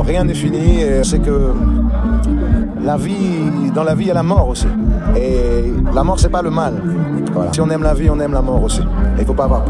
rien n'est fini. C'est que dans la vie, il y a la mort aussi. Et la mort, c'est pas le mal. Voilà. Si on aime la vie, on aime la mort aussi. Il faut pas avoir peur.